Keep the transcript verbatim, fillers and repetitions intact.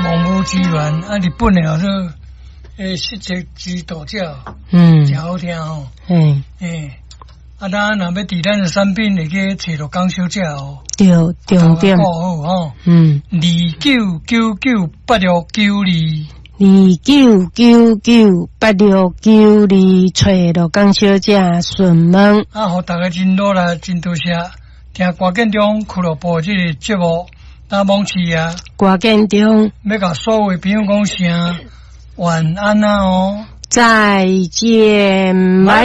蒙古之源啊，日本的好多诶，色泽之道教， 嗯， 真好听吼。 嗯， 诶，啊，咱若要伫咱的产品会去找到讲小姐哦。 对，重点。 顾好吼。 嗯， 二九九九八六九二。 二九九九八六九二，找到江小姐询问。 啊，互大家真努力，真多谢，听歌建中俱乐部这个节目，打网市啊。 歌建中要甲所有朋友讲声晚安啊哦， 再见，拜。